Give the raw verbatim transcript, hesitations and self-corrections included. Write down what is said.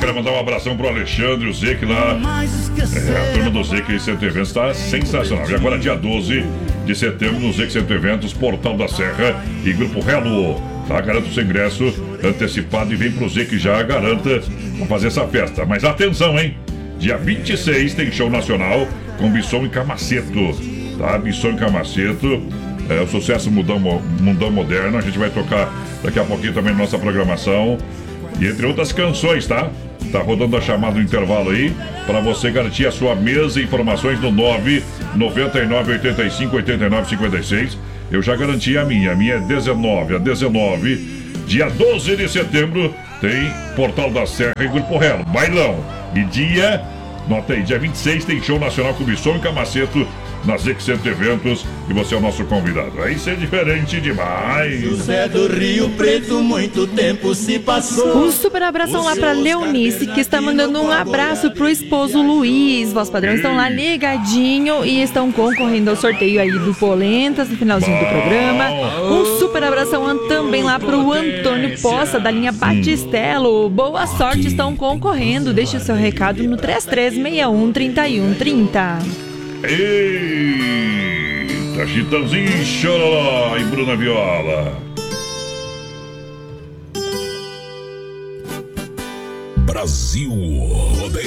quero mandar um abração pro Alexandre, o Zeque lá. É, a turma do Zeque Centro Eventos tá sensacional. E agora, dia doze de setembro, no Zeque Centro Eventos, Portal da Serra e Grupo Relo. Tá? Garanta o seu ingresso antecipado e vem pro Zeque já, garanta. Vamos fazer essa festa. Mas atenção, hein? Dia vinte e seis tem show nacional com Bisson e Camaceto. Tá? Bisson e Camaceto. É o sucesso Mundão, Mundão Moderno. A gente vai tocar daqui a pouquinho também na nossa programação. E entre outras canções, tá? Tá rodando a chamada no intervalo aí para você garantir a sua mesa. Informações no nove nove nove oito cinco oito nove cinco seis. Eu já garanti a minha. A minha é dezenove a dezenove. Dia doze de setembro tem Portal da Serra e Grupo Relo. Bailão. E dia, nota aí, dia vinte e seis tem show nacional com Bisson e Camaceto na Zeque Centro Eventos e você é o nosso convidado. Aí isso é diferente demais. José do Rio Preto, muito tempo se passou. Um super abração lá pra Leonice, que está mandando um abraço pro esposo Luiz. Voz padrão estão lá ligadinho e estão concorrendo ao sorteio aí do Polentas no finalzinho do programa. Um super abração também lá pro Antônio Poça, da linha Batistelo. Boa sorte, estão concorrendo. Deixe o seu recado no três três seis um, três um três zero. Eita, Chitãozinho, Chororó e Bruna Viola. Brasil Rodeio.